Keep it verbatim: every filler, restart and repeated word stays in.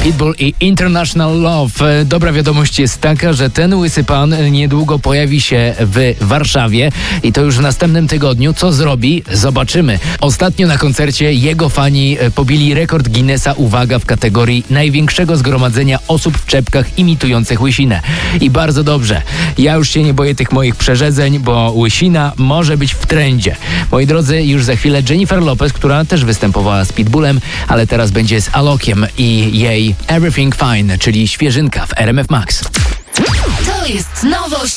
Pitbull i International Love. Dobra wiadomość jest taka, że ten łysy pan niedługo pojawi się w Warszawie i to już w następnym tygodniu. Co zrobi? Zobaczymy. Ostatnio na koncercie jego fani pobili rekord Guinnessa, uwaga, w kategorii największego zgromadzenia osób w czepkach imitujących łysinę. I bardzo dobrze. Ja już się nie boję tych moich przerzedzeń, bo łysina może być w trendzie. Moi drodzy, już za chwilę Jennifer Lopez, która też występowała z Pitbullem, ale teraz będzie z Alokiem i jej Everything Fine, czyli świeżynka w R M F Max. To jest nowość